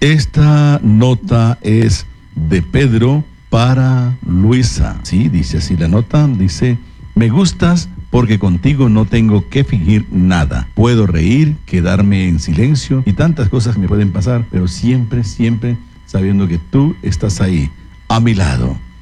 Esta nota es de Pedro para Luisa. Sí, dice así la nota, dice: me gustas porque contigo no tengo que fingir nada. Puedo reír, quedarme en silencio y tantas cosas que me pueden pasar, pero siempre, siempre sabiendo que tú estás ahí, a mi lado.